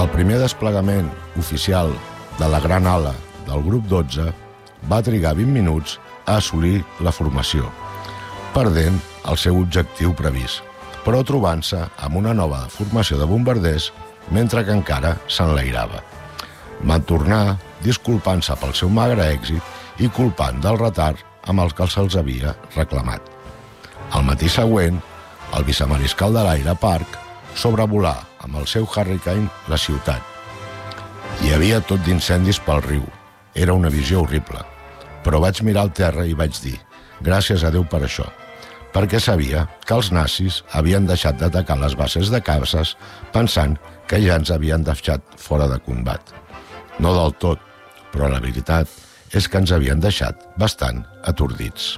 El primer desplegament oficial de la Gran Ala del grup 12 va trigar 20 minuts a assolir la formació, perdent el seu objectiu previst, però trobant-se amb una nova formació de bombarders mentre que encara s'enlairava. Van tornar disculpant-se pel seu magre èxit i culpant del retard amb el que se'ls havia reclamat. Al matí següent, el vicemariscal de l'aire Park sobrevolà amb el seu Hurricane la ciutat. Hi havia tot d'incendis pel riu. Era una visió horrible. Però vaig mirar al terra i vaig dir, gràcies a Déu per això, perquè sabia que els nazis havien deixat d'atacar les bases de cases pensant que ja ens havien deixat fora de combat. No del tot, però la veritat és que ens havien deixat bastant atordits.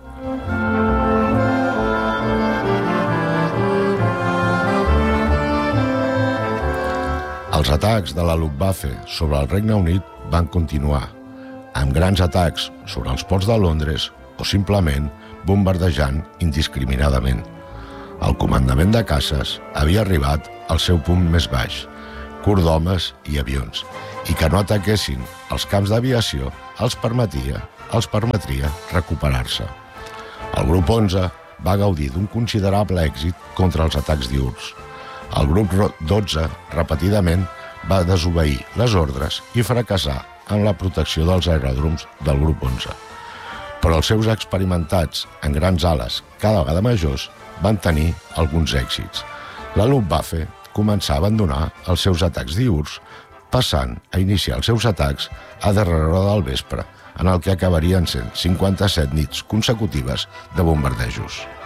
Els atacs de la Luftwaffe sobre el Regne Unit van continuar, amb grans atacs sobre els ports de Londres o simplement bombardejant indiscriminadament. El comandament de caces havia arribat al seu punt més baix, curt d'homes i avions, i que no ataquessin els camps d'aviació els permetria recuperar-se. El grup 11 va gaudir d'un considerable èxit contra els atacs diürns. El grup 12 repetidament va desobeir les ordres i fracassar en la protecció dels aeròdroms del grup 11. Però els seus experimentats en grans ales cada vegada majors van tenir alguns èxits. La Luftwaffe començà a abandonar els seus atacs diürns, passant a iniciar els seus atacs a darrera hora del vespre, en el que acabarien sent 57 nits consecutives de bombardejos.